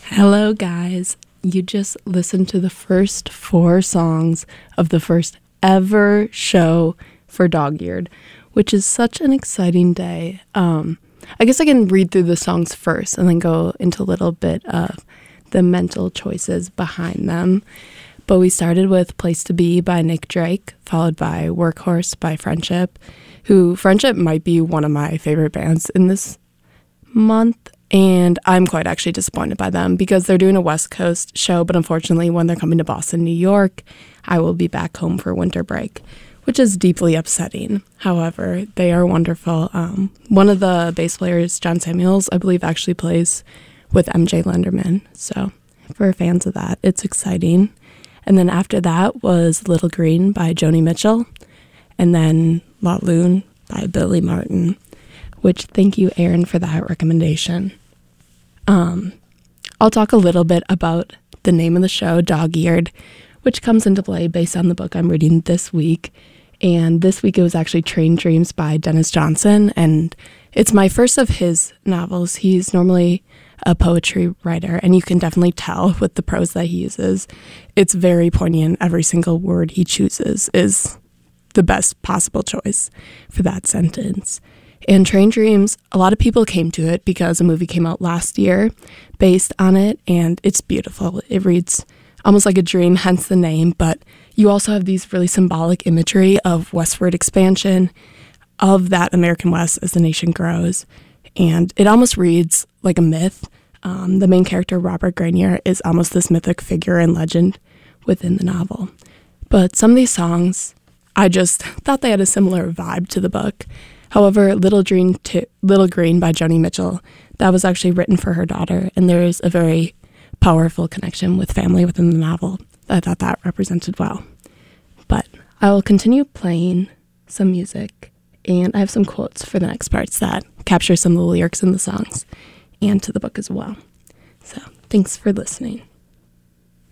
Hello, guys. You just listened to the first 4 songs of the first ever show for Dog-Eared, which is such an exciting day. I guess I can read through the songs first and then go into a little bit of the mental choices behind them. But we started with Place to Be by Nick Drake, followed by Workhorse by Friendship, who Friendship might be one of my favorite bands in this month. And I'm quite actually disappointed by them because they're doing a West Coast show, but unfortunately when they're coming to Boston, New York, I will be back home for winter break, which is deeply upsetting. However, they are wonderful. One of the bass players, John Samuels, I believe actually plays with MJ Lenderman. So for fans of that, it's exciting. And then after that was Little Green by Joni Mitchell, and then La Lune by Billy Martin, which thank you, Aaron, for that recommendation. I'll talk a little bit about the name of the show, Dog-Eared, which comes into play based on the book I'm reading this week. And this week it was actually Train Dreams by Dennis Johnson, and it's my first of his novels. He's normally a poetry writer, and you can definitely tell with the prose that he uses. It's very poignant. Every single word he chooses is the best possible choice for that sentence. And Train Dreams, a lot of people came to it because a movie came out last year based on it, and it's beautiful. It reads almost like a dream, hence the name, but you also have these really symbolic imagery of westward expansion of that American West as the nation grows, and it almost reads like a myth. The main character, Robert Grenier, is almost this mythic figure and legend within the novel. But some of these songs, I just thought they had a similar vibe to the book. However, Little Green by Joni Mitchell, that was actually written for her daughter, and there is a very powerful connection with family within the novel. I thought that represented well. But I will continue playing some music, and I have some quotes for the next parts that capture some of the lyrics in the songs and to the book as well. So, thanks for listening.